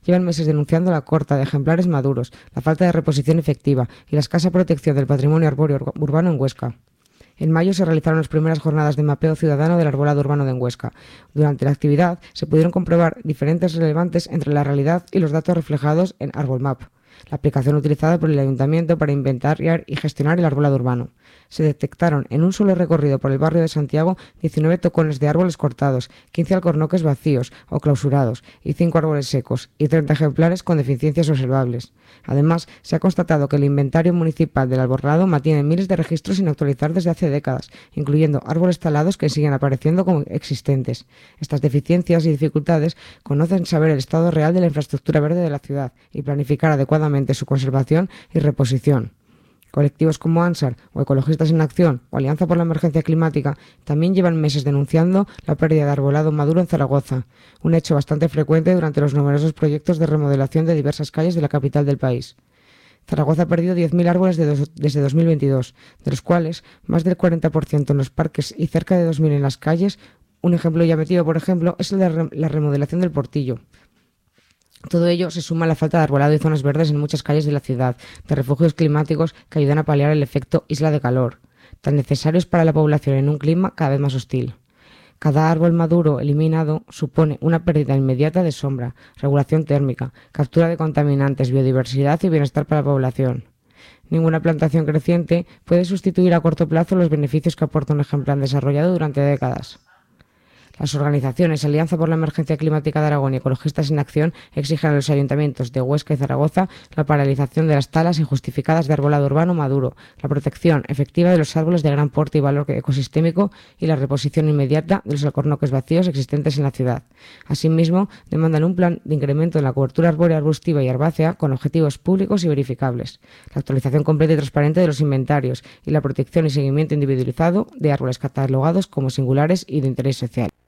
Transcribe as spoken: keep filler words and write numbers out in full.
llevan meses denunciando la corta de ejemplares maduros, la falta de reposición efectiva y la escasa protección del patrimonio arbóreo urbano en Huesca. En mayo se realizaron las primeras jornadas de mapeo ciudadano del arbolado urbano de Huesca. Durante la actividad se pudieron comprobar diferencias relevantes entre la realidad y los datos reflejados en ArbolMap, la aplicación utilizada por el Ayuntamiento para inventariar y gestionar el arbolado urbano. Se detectaron en un solo recorrido por el barrio de Santiago diecinueve tocones de árboles cortados, quince alcornoques vacíos o clausurados y cinco árboles secos y treinta ejemplares con deficiencias observables. Además, se ha constatado que el inventario municipal del arbolado mantiene miles de registros sin actualizar desde hace décadas, incluyendo árboles talados que siguen apareciendo como existentes. Estas deficiencias y dificultades conocen saber el estado real de la infraestructura verde de la ciudad y planificar adecuadamente su conservación y reposición. Colectivos como ANSAR o Ecologistas en Acción o Alianza por la Emergencia Climática también llevan meses denunciando la pérdida de arbolado maduro en Zaragoza, un hecho bastante frecuente durante los numerosos proyectos de remodelación de diversas calles de la capital del país. Zaragoza ha perdido diez mil árboles de dos, desde dos mil veintidós, de los cuales más del cuarenta por ciento en los parques y cerca de dos mil en las calles. Un ejemplo llamativo, por ejemplo, es el de la remodelación del Portillo. Todo ello se suma a la falta de arbolado y zonas verdes en muchas calles de la ciudad, de refugios climáticos que ayudan a paliar el efecto isla de calor, tan necesarios para la población en un clima cada vez más hostil. Cada árbol maduro eliminado supone una pérdida inmediata de sombra, regulación térmica, captura de contaminantes, biodiversidad y bienestar para la población. Ninguna plantación creciente puede sustituir a corto plazo los beneficios que aporta un ejemplar desarrollado durante décadas. Las organizaciones Alianza por la Emergencia Climática de Aragón y Ecologistas en Acción exigen a los ayuntamientos de Huesca y Zaragoza la paralización de las talas injustificadas de arbolado urbano maduro, la protección efectiva de los árboles de gran porte y valor ecosistémico y la reposición inmediata de los alcornoques vacíos existentes en la ciudad. Asimismo, demandan un plan de incremento en la cobertura arbórea, arbustiva y herbácea con objetivos públicos y verificables, la actualización completa y transparente de los inventarios y la protección y seguimiento individualizado de árboles catalogados como singulares y de interés social.